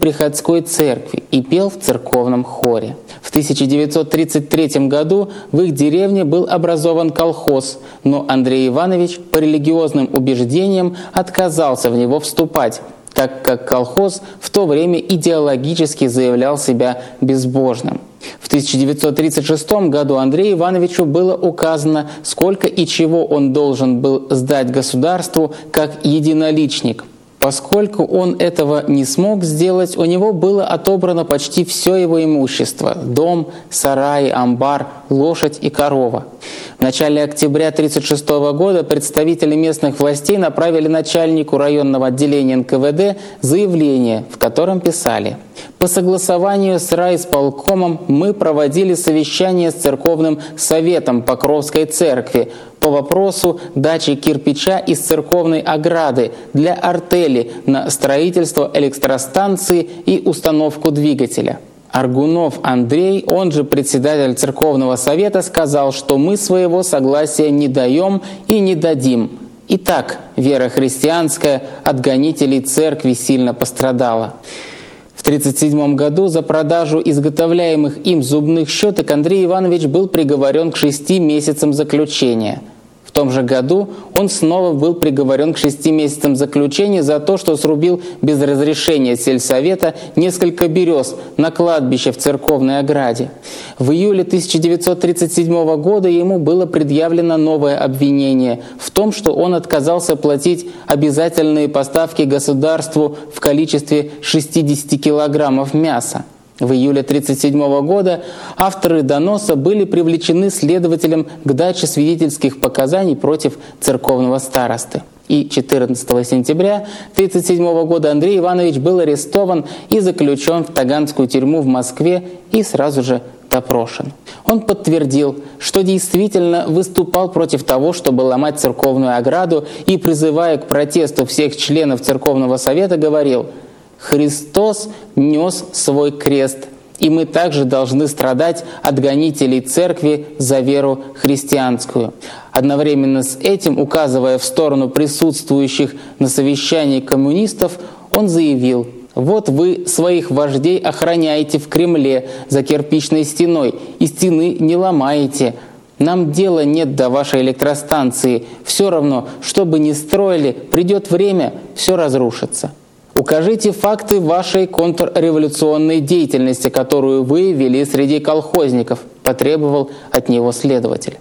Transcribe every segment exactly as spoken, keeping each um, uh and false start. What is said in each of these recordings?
приходской церкви и пел в церковном хоре. В тысяча девятьсот тридцать третьем году в их деревне был образован колхоз, но Андрей Иванович по религиозным убеждениям отказался в него вступать, так как колхоз в то время идеологически заявлял себя безбожным. В тысяча девятьсот тридцать шестом году Андрею Ивановичу было указано, сколько и чего он должен был сдать государству как единоличник. Поскольку он этого не смог сделать, у него было отобрано почти все его имущество – дом, сарай, амбар, лошадь и корова. В начале октября тысяча девятьсот тридцать шестого года представители местных властей направили начальнику районного отделения эн ка вэ дэ заявление, в котором писали: «По согласованию с райисполкомом мы проводили совещание с церковным советом Покровской церкви по вопросу дачи кирпича из церковной ограды для артели на строительство электростанции и установку двигателя». Аргунов Андрей, он же председатель церковного совета, сказал, что мы своего согласия не даем и не дадим. Итак, вера христианская от гонителей церкви сильно пострадала. В тысяча девятьсот тридцать седьмом году за продажу изготовляемых им зубных щеток Андрей Иванович был приговорен к шести месяцам заключения. В том же году он снова был приговорен к шести месяцам заключения за то, что срубил без разрешения сельсовета несколько берез на кладбище в церковной ограде. В июле тысяча девятьсот тридцать седьмого года ему было предъявлено новое обвинение в том, что он отказался платить обязательные поставки государству в количестве шестидесяти килограммов мяса. В июле тысяча девятьсот тридцать седьмого года авторы доноса были привлечены следователем к даче свидетельских показаний против церковного старосты. И четырнадцатого сентября тысяча девятьсот тридцать седьмого года Андрей Иванович был арестован и заключен в Таганскую тюрьму в Москве и сразу же допрошен. Он подтвердил, что действительно выступал против того, чтобы ломать церковную ограду, и, призывая к протесту всех членов церковного совета, говорил: «Христос нес свой крест, и мы также должны страдать от гонителей церкви за веру христианскую». Одновременно с этим, указывая в сторону присутствующих на совещании коммунистов, он заявил: «Вот вы своих вождей охраняете в Кремле за кирпичной стеной, и стены не ломаете. Нам дела нет до вашей электростанции. Все равно, что бы ни строили, придет время, все разрушится. Укажите факты вашей контрреволюционной деятельности, которую вы вели среди колхозников», – потребовал от него следователь.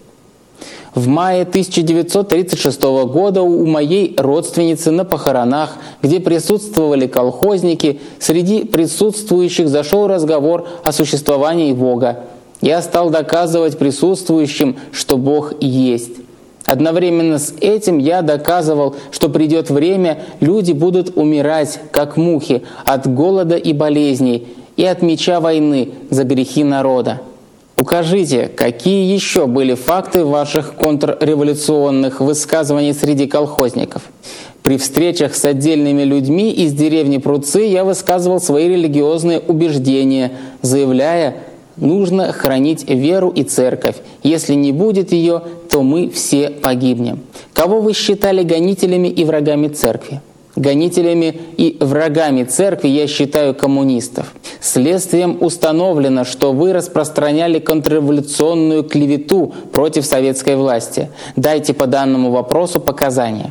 В мае тысяча девятьсот тридцать шестого года у моей родственницы на похоронах, где присутствовали колхозники, среди присутствующих зашел разговор о существовании Бога. Я стал доказывать присутствующим, что Бог есть. Одновременно с этим я доказывал, что придет время, люди будут умирать, как мухи, от голода и болезней, и от меча войны за грехи народа. Укажите, какие еще были факты ваших контрреволюционных высказываний среди колхозников? При встречах с отдельными людьми из деревни Пруцы я высказывал свои религиозные убеждения, заявляя: нужно хранить веру и церковь. Если не будет ее, то мы все погибнем. Кого вы считали гонителями и врагами церкви? Гонителями и врагами церкви я считаю коммунистов. Следствием установлено, что вы распространяли контрреволюционную клевету против советской власти. Дайте по данному вопросу показания.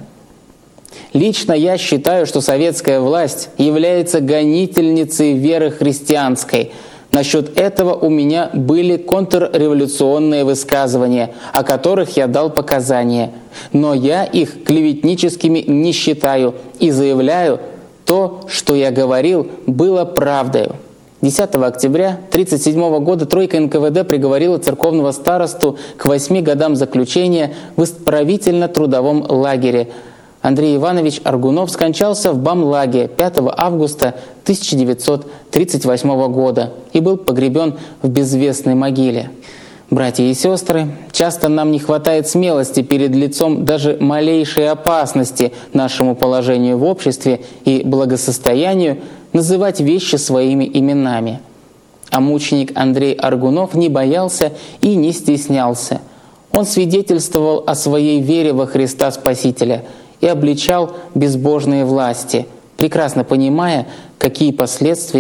Лично я считаю, что советская власть является гонительницей веры христианской. Насчет этого у меня были контрреволюционные высказывания, о которых я дал показания. Но я их клеветническими не считаю и заявляю, то, что я говорил, было правдой. десятого октября тысяча девятьсот тридцать седьмого года тройка эн ка вэ дэ приговорила церковного старосту к восьми годам заключения в исправительно-трудовом лагере. Андрей Иванович Аргунов скончался в Бамлаге пятого августа тысяча девятьсот тридцать восьмого года и был погребен в безвестной могиле. Братья и сестры, часто нам не хватает смелости перед лицом даже малейшей опасности нашему положению в обществе и благосостоянию называть вещи своими именами. А мученик Андрей Аргунов не боялся и не стеснялся. Он свидетельствовал о своей вере во Христа Спасителя и обличал безбожные власти, прекрасно понимая, какие последствия